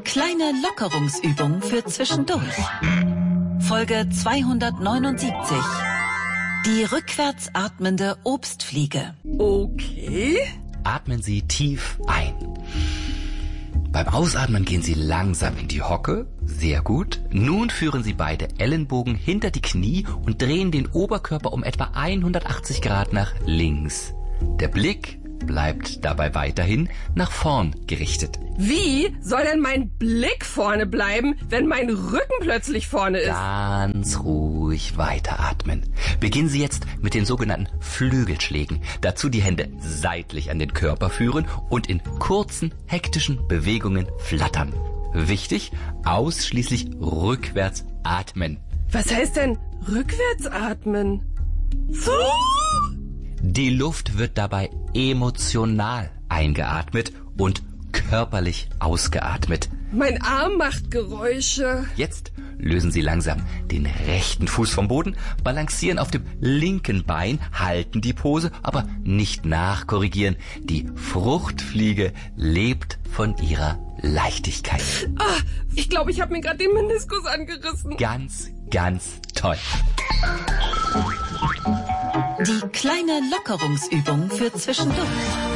kleine Lockerungsübung für zwischendurch. Folge 279. Die rückwärts atmende Obstfliege. Okay. Atmen Sie tief ein. Beim Ausatmen gehen Sie langsam in die Hocke. Sehr gut. Nun führen Sie beide Ellenbogen hinter die Knie und drehen den Oberkörper um etwa 180 Grad nach links. Der Blick bleibt dabei weiterhin nach vorn gerichtet. Wie soll denn mein Blick vorne bleiben, wenn mein Rücken plötzlich vorne ist? Ganz ruhig weiteratmen. Beginnen Sie jetzt mit den sogenannten Flügelschlägen. Dazu die Hände seitlich an den Körper führen und in kurzen, hektischen Bewegungen flattern. Wichtig, ausschließlich rückwärts atmen. Was heißt denn rückwärts atmen? Die Luft wird dabei emotional eingeatmet und körperlich ausgeatmet. Mein Arm macht Geräusche. Jetzt lösen Sie langsam den rechten Fuß vom Boden, balancieren auf dem linken Bein, halten die Pose, aber nicht nachkorrigieren. Die Fruchtfliege lebt von ihrer Leichtigkeit. Ich glaube, ich habe mir gerade den Meniskus angerissen. Ganz, ganz toll. Die kleine Lockerungsübung für zwischendurch.